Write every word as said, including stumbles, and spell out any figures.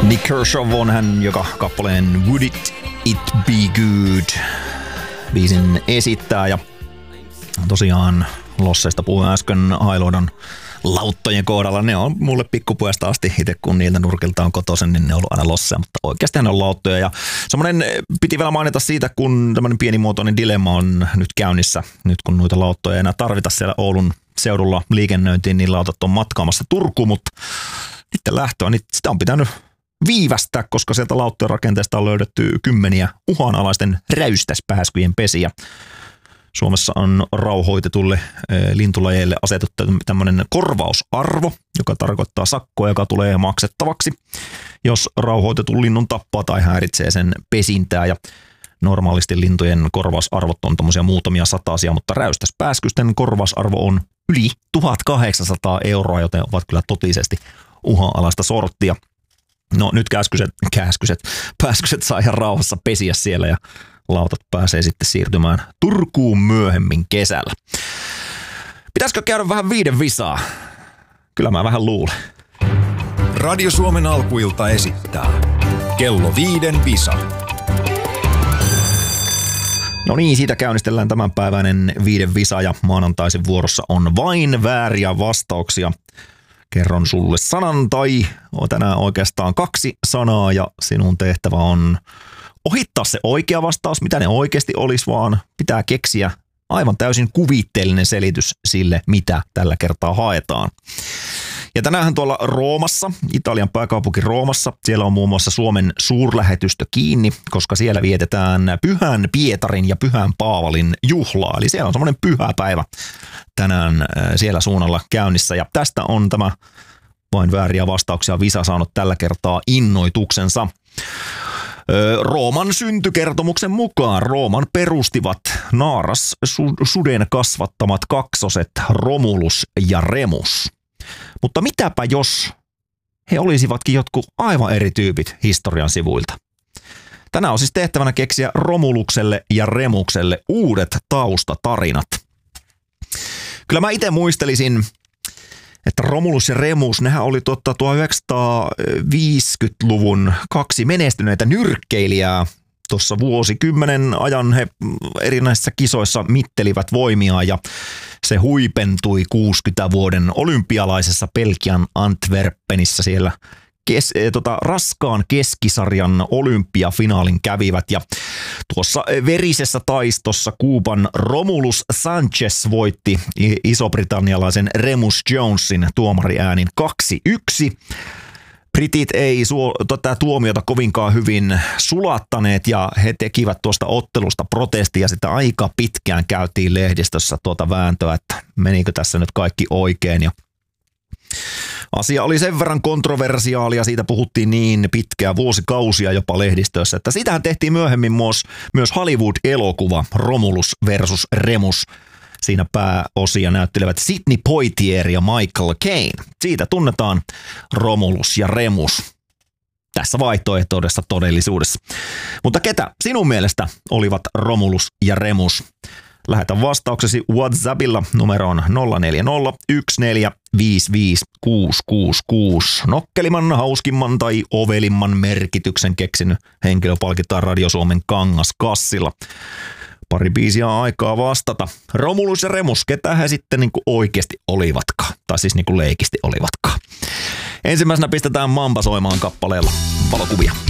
Nick Kershaw on hän, joka kappaleen Would It, It Be Good biisin esittää. Ja tosiaan Losseista puhuin äsken Hailuodon lauttojen kohdalla. Ne on mulle pikkupojasta asti, itse kun niiltä nurkilta on kotoisin, niin ne on ollut aina losseja, mutta oikeasti ne on lauttoja. Ja semmoinen piti vielä mainita siitä, kun tämmöinen pienimuotoinen dilemma on nyt käynnissä, nyt kun noita lauttoja ei enää tarvita siellä Oulun seudulla liikennöintiin, niin lautat on matkaamassa Turkuun, mutta niiden lähtöä, niin sitä on pitänyt viivästää, koska sieltä lauttojen rakenteesta on löydetty kymmeniä uhanalaisten räystäspääskyjen pesiä. Suomessa on rauhoitetulle lintulajeille asetettu tämmöinen korvausarvo, joka tarkoittaa sakkoa, joka tulee maksettavaksi, jos rauhoitetun linnun tappaa tai häiritsee sen pesintää. Ja normaalisti lintujen korvausarvot on tommosia muutamia satasia, mutta räystäspääskysten korvausarvo on yli tuhatkahdeksansataa euroa, joten ovat kyllä totisesti uhanalaista sorttia. No nyt käskyset, käskyset, pääskyset saa ihan rauhassa pesiä siellä ja lautat pääsee sitten siirtymään Turkuun myöhemmin kesällä. Pitäisikö käydä vähän viiden visaa? Kyllä mä vähän luulen. Radio Suomen alkuilta esittää kello viiden visa. No niin, siitä käynnistellään tämänpäiväinen viiden visa ja maanantaisin vuorossa on vain vääriä vastauksia. Kerron sulle sanan tai on tänään oikeastaan kaksi sanaa ja sinun tehtävä on ohittaa se oikea vastaus, mitä ne oikeasti olisi, vaan pitää keksiä aivan täysin kuvitteellinen selitys sille, mitä tällä kertaa haetaan. Ja tänäänhän tuolla Roomassa, Italian pääkaupunki Roomassa, siellä on muun muassa Suomen suurlähetystö kiinni, koska siellä vietetään Pyhän Pietarin ja Pyhän Paavalin juhlaa. Eli siellä on semmoinen pyhä päivä tänään siellä suunnalla käynnissä. Ja tästä on tämä vain vääriä vastauksia visa saanut tällä kertaa innoituksensa. Rooman syntykertomuksen mukaan Rooman perustivat naaras suden kasvattamat kaksoset Romulus ja Remus. Mutta mitäpä jos he olisivatkin jotkut aivan eri tyypit historian sivuilta? Tänään on siis tehtävänä keksiä Romulukselle ja Remukselle uudet taustatarinat. Kyllä mä itse muistelisin, että Romulus ja Remus, nehän oli totta tuhatyhdeksänsataaviisikymmentäluvun kaksi menestyneitä nyrkkeilijää. Tuossa vuosikymmenen ajan he erinäisissä kisoissa mittelivät voimiaan ja se huipentui kuudenkymmenen vuoden olympialaisessa Belgian Antwerpenissä siellä kes, tota, raskaan keskisarjan olympiafinaalin kävivät ja tuossa verisessä taistossa Kuuban Romulus Sanchez voitti iso-britannialaisen Remus Jonesin tuomariäänin kaksi yksi. Britit ei suo, tätä tuomiota kovinkaan hyvin sulattaneet ja he tekivät tuosta ottelusta protestia. Sitä aika pitkään käytiin lehdistössä tuota vääntöä, että menikö tässä nyt kaikki oikein. Ja asia oli sen verran kontroversiaali ja siitä puhuttiin niin pitkään vuosikausia jopa lehdistössä, että sitähän tehtiin myöhemmin myös, myös Hollywood-elokuva Romulus versus Remus. Siinä pääosia näyttelevät Sidney Poitier ja Michael Caine. Siitä tunnetaan Romulus ja Remus tässä vaihtoehtoisessa todellisuudessa. Mutta ketä sinun mielestä olivat Romulus ja Remus? Lähetä vastauksesi WhatsAppilla numeroon nolla neljä nolla yksi neljä viisi viisi kuusi kuusi kuusi. Nokkelimman, hauskimman tai ovelimman merkityksen keksinyt henkilö palkitaan Radio Suomen Kangaskassilla. Pari biisiä aikaa vastata. Romulus ja Remus, ketä he sitten niin kuin oikeasti olivatkaan? Tai siis niin kuin leikisti olivatkaan. Ensimmäisenä pistetään Mamba soimaan kappaleella valokuvia.